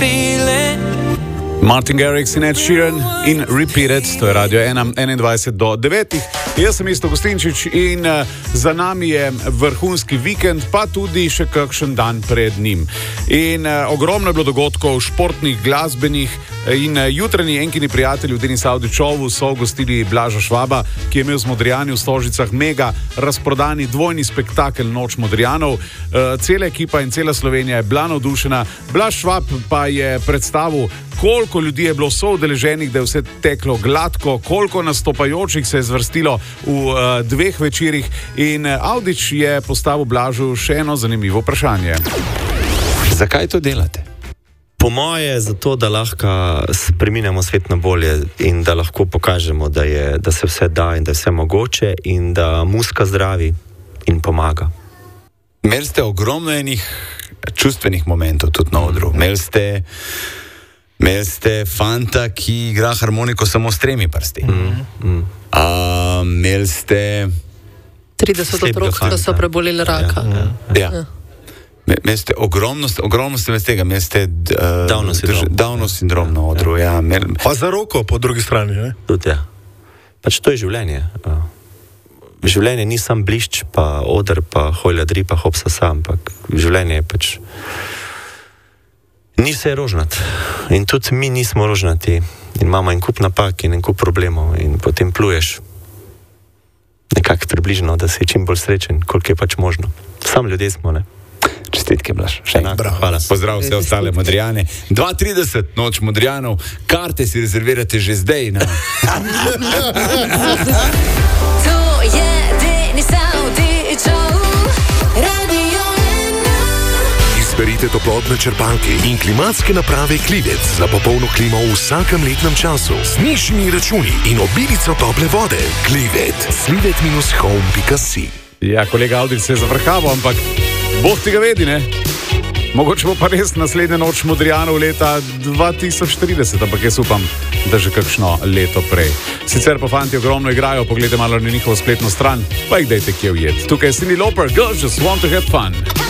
Martin Garrix in Ed Sheeran in Repeated, to je Radio 21 do 9. Jaz sem Isto Gostinčič in za nami je vrhunski vikend, pa tudi še kakšen dan pred njim. In ogromno je bilo dogodkov, športnih, glasbenih in jutranji enkini prijatelji v Denis Avdićovu so gostili Blaža Švaba, ki je imel z Modrijani v Stožicah mega razprodani dvojni spektakel Noč Modrijanov. Cela ekipa in cela Slovenija je bila navdušena. Blaž Švab pa je predstavil, koliko ljudi je bilo soudeleženih, da je vse teklo gladko, koliko nastopajočih se je zvrstilo v dveh večerih in Avdić je postavil Blažu še eno zanimivo vprašanje. Zakaj to delate? Po moje zato, da lahko spreminjamo svet na bolje in da lahko pokažemo, da se vse da in da je vse mogoče in da muzika zdravi in pomaga. Imeli ste ogromno enih čustvenih momentov tudi na odru. Imeli ste fanta, ki igra harmoniko samo s 3 prsti. Imeli ste 30 otrok, ki so preboleli raka. Ja. Imeli ste ogromno ste med tega, imeli ste Downov sindrom na odru. Ja. Pa za roko po drugi strani, ne? Tudi ja. Pač to je življenje. Življenje ni sam blišč, pa oder, pa hojladri, pa hopsa sam, ampak življenje je pač ni vse rožnat. In tudi mi nismo rožnati. In imamo en kup napak in en kup problemov in potem pluješ nekako približno, da si čim bolj srečen, koliko je pač možno. Sam ljudje smo, ne? Čestitke, Blaž. Še enkrat. Hvala. Pozdrav vse ostale Modrijane. 2:30 Noč Modrijanov. Karte si rezervirate že zdaj. To je Denis Avdićov, Radio 1. Izberite toplotne črpalke in klimatske naprave Klivec za popolno klimo v vsakem letnem času z nižjimi računi in obilico tople vode. Klivec. Slivet-home.si. Ja, kolega Avdić se je zavrhaval, ampak Bog tega vedi, ne? Mogoče bo pa res naslednja Noč Modrijanov leta 2030, ampak jaz upam, da že kakšno leto prej. Sicer pa fanti ogromno igrajo, pogledajte malo na njihovo spletno stran, pa jih dajte kje ujet. Tukaj je Cyndi Lauper, Girls Just Want to Have Fun.